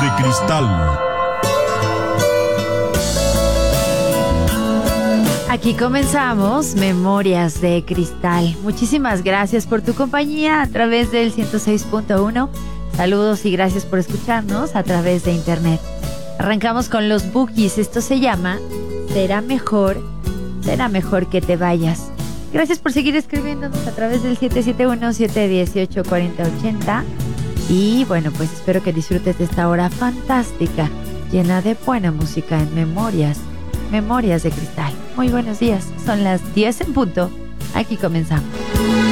Cristal. Aquí comenzamos Memorias de Cristal. Muchísimas gracias por tu compañía a través del 106.1. Saludos y gracias por escucharnos a través de internet. Arrancamos con los Bookies. Esto se llama será mejor que te vayas. Gracias por seguir escribiéndonos a través del 771-718-4080. Y bueno, pues espero que disfrutes de esta hora fantástica, llena de buena música en Memorias de Cristal. Muy buenos días, son las 10 en punto. Aquí comenzamos.